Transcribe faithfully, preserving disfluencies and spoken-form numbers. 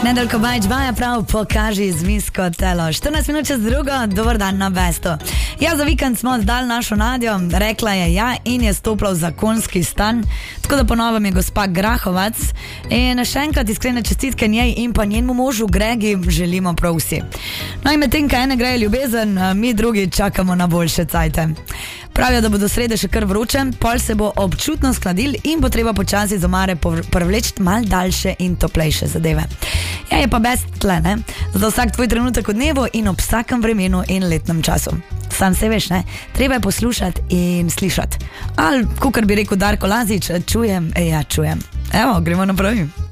Nedeljko Bajč vaja prav pokaži zmijsko telo. štirinajst minut čez drugo, dober dan na Besto. Ja, za vikend smo oddali našo Nadjo, rekla je ja in je stopila v zakonski stan, tako da ponovim je gospa Grahovac. In še enkrat iskrene čestitke njej in pa njenemu možu Gregi želimo prav vsi. No in medtem, kaj ene greje ljubezen, mi drugi čakamo na boljše cajte. Pravijo, da bo do srede še kar vroče, pol se bo občutno skladil in bo treba počasi z omare privleči mal daljše in toplejše zadeve. Ja, je pa best tle, ne? Za vsak tvoj trenutek v dnevu in ob vsakem vremenu in letnem času. Sam se veš, ne? Treba je poslušati in slišati. Ali, kakor bi rekel Darko Lazič, čujem, ja, čujem. Evo, gremo naprej.